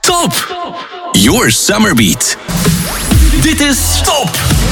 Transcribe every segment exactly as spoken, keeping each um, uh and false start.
Top! Your summer beat. Dit is Top!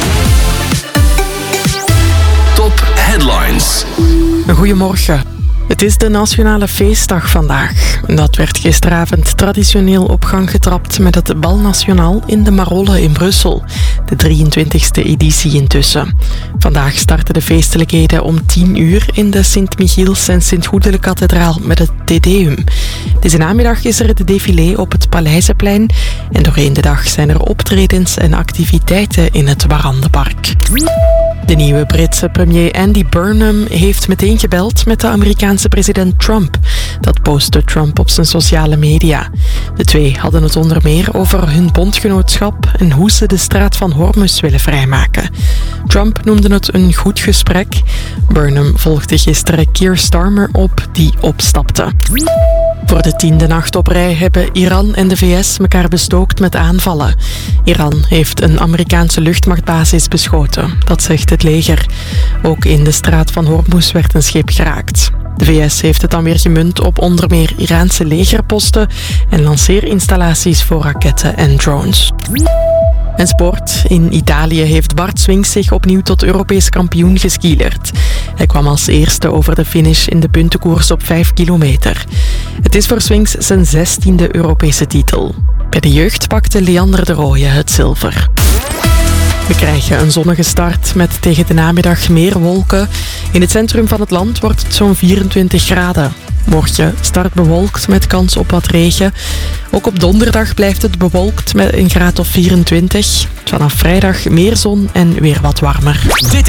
Top Headlines. Goedemorgen. Het is de Nationale Feestdag vandaag. Dat werd gisteravond traditioneel op gang getrapt met het Bal Nationaal in de Marolle in Brussel. De drieëntwintigste editie intussen. Vandaag starten de feestelijkheden om tien uur in de Sint-Michiels- en Sint-Goedele-kathedraal met het Te Deum. Deze namiddag is er het défilé op het Paleizenplein en doorheen de dag zijn er optredens en activiteiten in het Warandenpark. De nieuwe Britse premier Andy Burnham heeft meteen gebeld met de Amerikaanse president Trump. Dat postte Trump op zijn sociale media. De twee hadden het onder meer over hun bondgenootschap en hoe ze de straat van Hormuz willen vrijmaken. Trump noemde het een goed gesprek. Burnham volgde gisteren Keir Starmer op, die opstapte. Voor de tiende nacht op rij hebben Iran en de V S elkaar bestookt met aanvallen. Iran heeft een Amerikaanse luchtmachtbasis beschoten, dat zegt het leger. Ook in de straat van Hormuz werd een schip geraakt. De V S heeft het dan weer gemunt op onder meer Iraanse legerposten en lanceerinstallaties voor raketten en drones. En sport. In Italië heeft Bart Swings zich opnieuw tot Europees kampioen geskielerd. Hij kwam als eerste over de finish in de puntenkoers op vijf kilometer. Het is voor Swings zijn zestiende Europese titel. Bij de jeugd pakte Leander de Rooije het zilver. We krijgen een zonnige start met tegen de namiddag meer wolken. In het centrum van het land wordt het zo'n vierentwintig graden. Morgen start bewolkt met kans op wat regen. Ook op donderdag blijft het bewolkt met een graad of vierentwintig. Vanaf vrijdag meer zon en weer wat warmer.